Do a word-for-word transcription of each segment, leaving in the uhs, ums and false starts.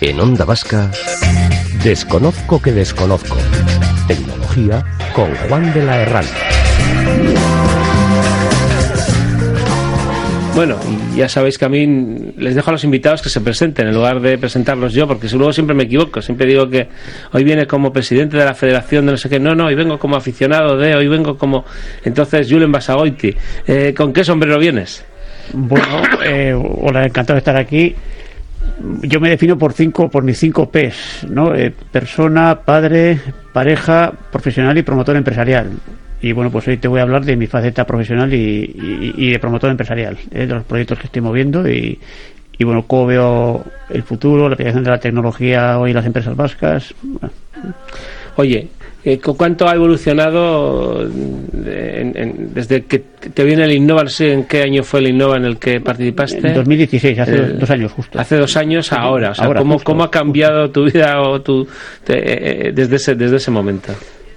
En Onda Vasca, Desconozco que desconozco. Tecnología con Juan de la Herrán. Bueno, ya sabéis que a mí les dejo a los invitados que se presenten en lugar de presentarlos yo, porque luego siempre me equivoco. Siempre digo que hoy viene como presidente de la federación de no sé qué. No, no, hoy vengo como aficionado de, hoy vengo como... Entonces, Julen Basagoiti, eh, ¿con qué sombrero vienes? Bueno, eh, hola, encantado de estar aquí. Yo me defino por cinco, por mis cinco P's, ¿no? Eh, persona, padre, pareja, profesional y promotor empresarial. Y bueno, pues hoy te voy a hablar de mi faceta profesional y, y, y de promotor empresarial, ¿eh? De los proyectos que estoy moviendo y, y bueno, cómo veo el futuro, la aplicación de la tecnología hoy en las empresas vascas. Bueno. Oye, eh, ¿cuánto ha evolucionado en, en, desde que te viene el Innova? No sé en qué año fue el Innova en el que participaste. En dos mil dieciséis, hace eh, dos años justo. Hace dos años a ahora. O sea, ahora, ¿cómo, justo, ¿cómo ha cambiado justo. tu vida o tu, te, eh, desde, ese, desde ese momento?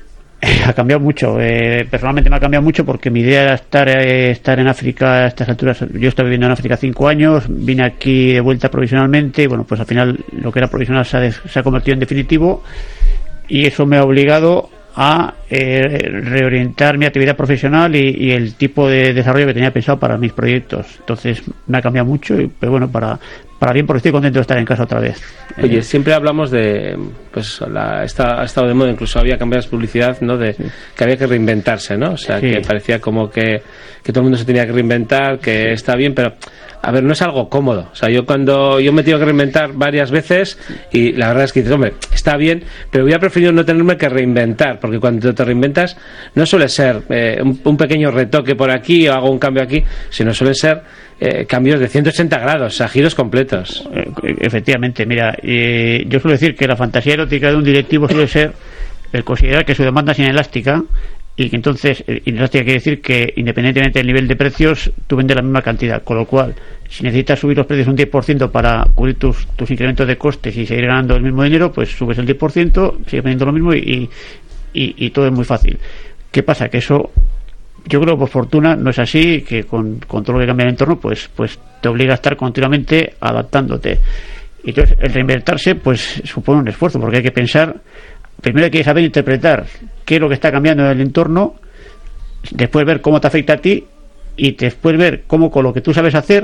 Ha cambiado mucho, eh, personalmente me ha cambiado mucho porque mi idea era estar eh, estar en África a estas alturas. Yo estoy viviendo en África cinco años, vine aquí de vuelta provisionalmente y bueno, pues al final lo que era provisional se ha, des, se ha convertido en definitivo y eso me ha obligado a eh, reorientar mi actividad profesional y, y el tipo de desarrollo que tenía pensado para mis proyectos. Entonces me ha cambiado mucho, y, pero bueno, para para bien, porque estoy contento de estar en casa otra vez. Oye, eh, siempre hablamos de, pues la, está, ha estado de moda, incluso había campañas de publicidad, ¿no? De sí. que había que reinventarse, ¿no? O sea, sí. que parecía como que, que todo el mundo se tenía que reinventar, que sí. está bien, pero a ver, no es algo cómodo. O sea, yo cuando yo me he tenido que reinventar varias veces y la verdad es que dices, hombre, está bien, pero hubiera preferido no tenerme que reinventar, porque cuando te reinventas no suele ser eh, un, un pequeño retoque por aquí o hago un cambio aquí, sino suelen ser Eh, cambios de ciento ochenta grados, o sea, giros completos. Efectivamente, mira, eh, yo suelo decir que la fantasía erótica de un directivo suele ser el considerar que su demanda es inelástica y que entonces, inelástica quiere decir que independientemente del nivel de precios, tú vendes la misma cantidad, con lo cual, si necesitas subir los precios un diez por ciento para cubrir tus, tus incrementos de costes y seguir ganando el mismo dinero, pues subes el diez por ciento, sigues vendiendo lo mismo y, y, y todo es muy fácil. ¿Qué pasa? Que eso... Yo creo que por fortuna no es así, que con, con todo lo que cambia el entorno, pues, pues te obliga a estar continuamente adaptándote. Y entonces el reinventarse pues supone un esfuerzo, porque hay que pensar, primero hay que saber interpretar qué es lo que está cambiando en el entorno, después ver cómo te afecta a ti y después ver cómo con lo que tú sabes hacer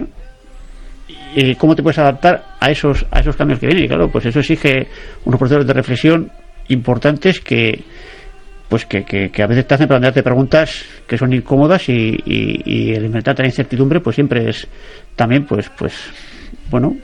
y cómo te puedes adaptar a esos, a esos cambios que vienen. Y claro, pues eso exige unos procesos de reflexión importantes que pues que, que, que a veces te hacen plantearte preguntas que son incómodas y, y, y el enfrentarte a la incertidumbre pues siempre es también pues pues bueno,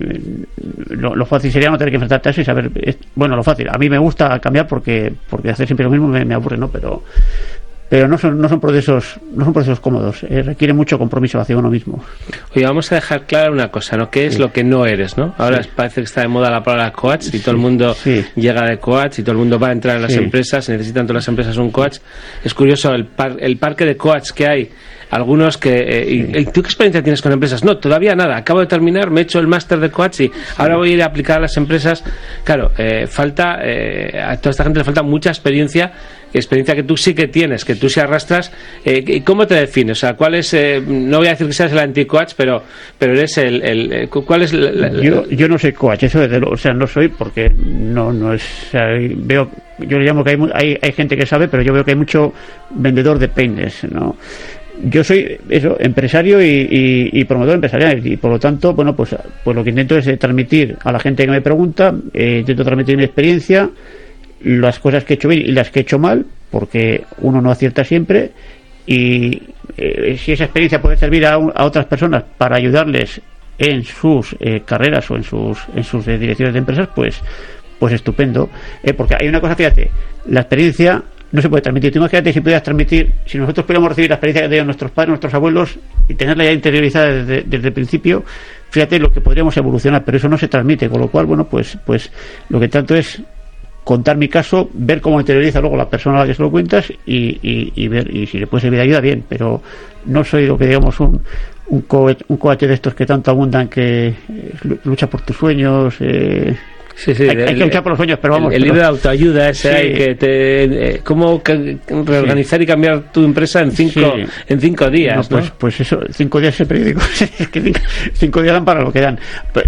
lo, lo fácil sería no tener que enfrentarte a eso y saber, es, bueno, lo fácil, a mí me gusta cambiar porque porque hacer siempre lo mismo me, me aburre, ¿no? Pero pero no son no son procesos no son procesos cómodos, eh, requiere mucho compromiso hacia uno mismo. Oye, vamos a dejar clara una cosa, ¿no? ¿Qué es sí. lo que no eres, no? Ahora sí. parece que está de moda la palabra coach y sí. todo el mundo sí. llega de coach y todo el mundo va a entrar en las sí. empresas, necesitan todas las empresas un coach. Es curioso el par, el parque de coach que hay. Algunos que... Eh, sí. y, ¿tú qué experiencia tienes con empresas? No, todavía nada. Acabo de terminar, me he hecho el máster de coach y sí. ahora voy a ir a aplicar a las empresas. Claro, eh, falta... Eh, a toda esta gente le falta mucha experiencia, experiencia que tú sí que tienes, que tú sí arrastras. Eh, ¿Cómo te defines? O sea, ¿cuál es...? Eh, no voy a decir que seas el anti-coach, pero pero eres el... el, el ¿Cuál es...? La, la, yo, yo no soy coach, eso desde luego. O sea, no soy porque no no es... O sea, veo... Yo le llamo que hay, hay, hay gente que sabe, pero yo veo que hay mucho vendedor de peines, ¿no? Yo soy eso, empresario y, y, y promotor empresarial y por lo tanto, bueno, pues, pues lo que intento es eh, transmitir a la gente que me pregunta, eh, intento transmitir mi experiencia, las cosas que he hecho bien y las que he hecho mal, porque uno no acierta siempre y eh, si esa experiencia puede servir a, a otras personas para ayudarles en sus eh, carreras o en sus en sus eh, direcciones de empresas, pues pues estupendo, eh, porque hay una cosa, fíjate, la experiencia no se puede transmitir. Tú imagínate si pudieras transmitir, si nosotros pudiéramos recibir la experiencia que tenían nuestros padres, nuestros abuelos y tenerla ya interiorizada desde, desde el principio, fíjate lo que podríamos evolucionar, pero eso no se transmite, con lo cual, bueno, pues pues lo que tanto es contar mi caso, ver cómo interioriza luego la persona a la que se lo cuentas y, y, y ver, y si le puede servir de ayuda, bien, pero no soy lo que digamos un un coach, un coach de estos que tanto abundan, que lucha por tus sueños, eh, Sí, sí, hay, el, hay que luchar por los sueños, pero vamos. El, el pero... libro de autoayuda ese, sí. hay que te, eh, cómo que, reorganizar sí. y cambiar tu empresa en cinco sí. en cinco días, no, pues, ¿no? Pues eso, cinco días ese periódico, es que cinco, cinco días dan para lo que dan.